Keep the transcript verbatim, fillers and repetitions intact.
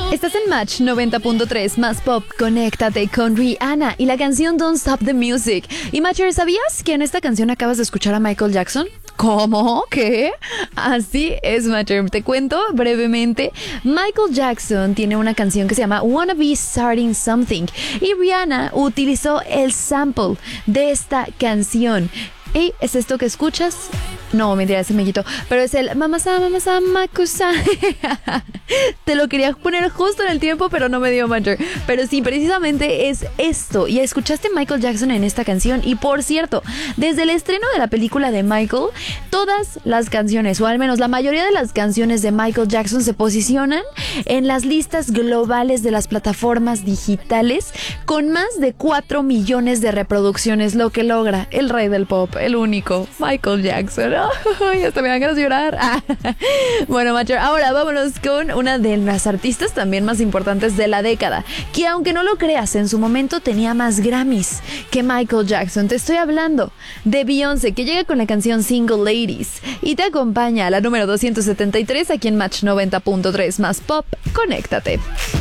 Estás en Match noventa punto tres más pop. Conéctate con Rihanna y la canción Don't Stop the Music. Y Matcher, ¿sabías que en esta canción acabas de escuchar a Michael Jackson? ¿Cómo? ¿Qué? Así es, Matcher. Te cuento brevemente. Michael Jackson tiene una canción que se llama Wanna Be Starting Something y Rihanna utilizó el sample de esta canción. ¿Y es esto que escuchas? No, mentira, ese mellito. Pero es el Mamasa, Mamasa, Makusa. Te lo quería poner justo en el tiempo, pero no me dio Matcher. Pero sí, precisamente es esto. Y escuchaste Michael Jackson en esta canción. Y por cierto, desde el estreno de la película de Michael, todas las canciones, o al menos la mayoría de las canciones de Michael Jackson, se posicionan en las listas globales de las plataformas digitales con más de cuatro millones de reproducciones, lo que logra el rey del pop, el único Michael Jackson. Ay, hasta me dan ganas de llorar. Bueno, Matcher, ahora vámonos con una de las artistas también más importantes de la década, que aunque no lo creas, en su momento tenía más Grammys que Michael Jackson. Te estoy hablando de Beyoncé, que llega con la canción Single Ladies y te acompaña a la número doscientos setenta y tres aquí en Match noventa punto tres más pop. Conéctate.